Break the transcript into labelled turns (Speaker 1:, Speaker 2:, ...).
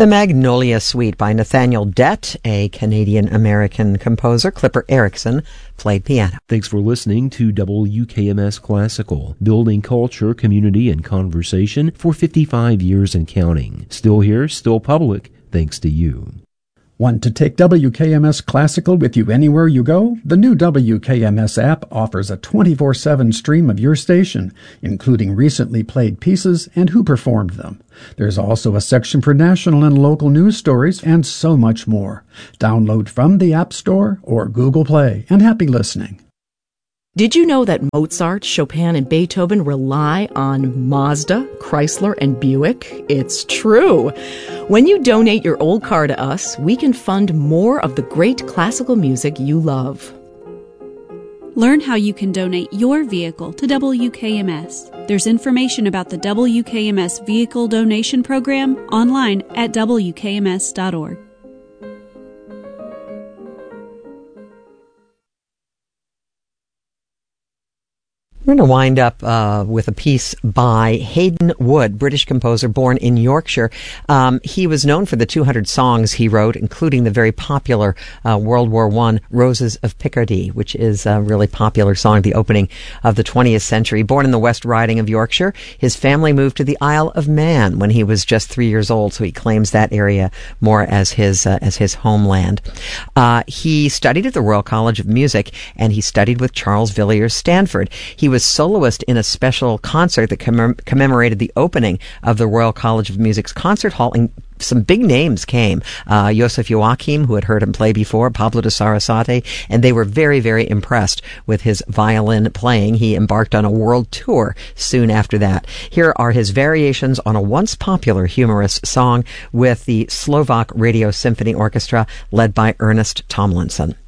Speaker 1: The Magnolia Suite by Nathaniel Dett, a Canadian-American composer. Clipper Erickson played piano.
Speaker 2: Thanks for listening to WKMS Classical, building culture, community, and conversation for 55 years and counting. Still here, still public, thanks to you.
Speaker 3: Want to take WKMS Classical with you anywhere you go? The new WKMS app offers a 24/7 stream of your station, including recently played pieces and who performed them. There's also a section for national and local news stories and so much more. Download from the App Store or Google Play, and happy listening.
Speaker 4: Did you know that Mozart, Chopin, and Beethoven rely on Mazda, Chrysler, and Buick? It's true. When you donate your old car to us, we can fund more of the great classical music you love.
Speaker 5: Learn how you can donate your vehicle to WKMS. There's information about the WKMS Vehicle Donation Program online at WKMS.org.
Speaker 1: We're going to wind up with a piece by Hayden Wood, British composer born in Yorkshire. He was known for the 200 songs he wrote, including the very popular World War I Roses of Picardy, which is a really popular song at the opening of the 20th century. Born in the West Riding of Yorkshire, his family moved to the Isle of Man when he was just 3 years old, so he claims that area more as his homeland. He studied at the Royal College of Music, and he studied with Charles Villiers Stanford. He was soloist in a special concert that commemorated the opening of the Royal College of Music's concert hall, and some big names came. Joseph Joachim, who had heard him play before, Pablo de Sarasate, and they were very, very impressed with his violin playing. He embarked on a world tour soon after that. Here are his variations on a once popular humorous song with the Slovak Radio Symphony Orchestra, led by Ernest Tomlinson.